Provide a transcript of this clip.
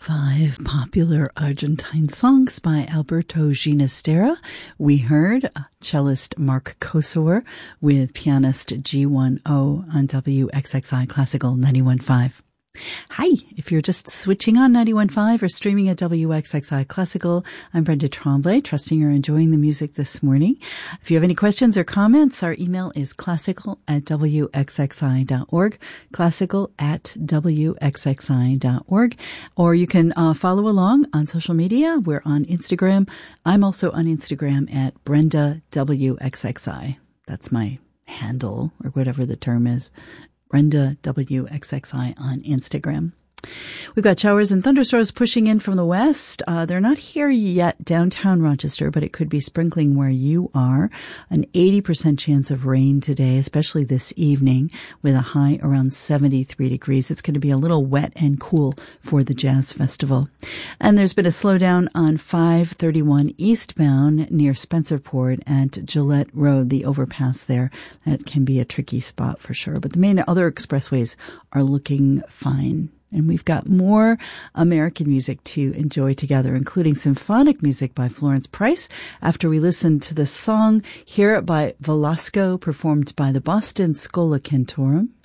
5 popular Argentine songs by Alberto Ginastera. We heard cellist Mark Kosower with pianist G10 on WXXI Classical 91.5. Hi, if you're just switching on 91.5 or streaming at WXXI Classical, I'm Brenda Tremblay, trusting you're enjoying the music this morning. If you have any questions or comments, our email is classical@wxxi.org, classical@wxxi.org, or you can follow along on social media. We're on Instagram. I'm also on Instagram at Brenda WXXI. That's my handle, or whatever the term is. Brenda WXXI on Instagram. We've got showers and thunderstorms pushing in from the west. They're not here yet downtown Rochester, but it could be sprinkling where you are. An 80% chance of rain today, especially this evening, with a high around 73 degrees. It's going to be a little wet and cool for the Jazz Festival. And there's been a slowdown on 531 eastbound near Spencerport at Gillette Road, the overpass there. That can be a tricky spot for sure. But the main other expressways are looking fine. And we've got more American music to enjoy together, including symphonic music by Florence Price, after we listen to the song Here by Velasco, performed by the Boston Schola Cantorum.